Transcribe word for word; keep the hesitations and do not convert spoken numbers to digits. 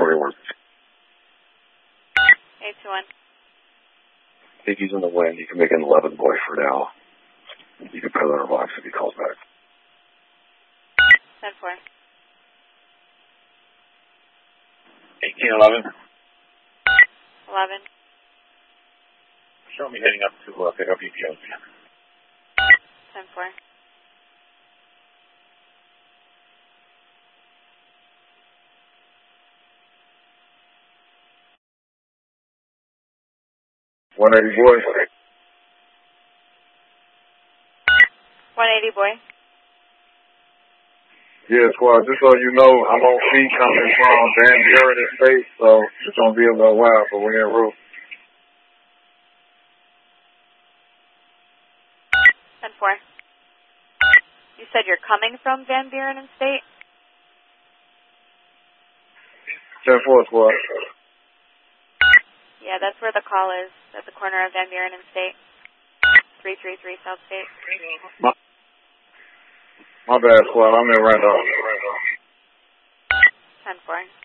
area where eight two one. I think he's in the wind. You can make an eleven boy for now. You can put it on our box if he calls back. ten four. eighteen eleven. eleven. Show me heading up to uh, pick up E P O. ten four. one eighty boy. one eighty boy. Yeah, squad, just so you know, I'm on feet coming from Van Buren Estate, so it's going to be a little while, but we're en route. ten four. You said you're coming from Van Buren Estate? ten four, squad. Yeah, that's where the call is, at the corner of Van Buren Estate. three three three South State. My, my bad, squad. I'm in Randolph. ten four.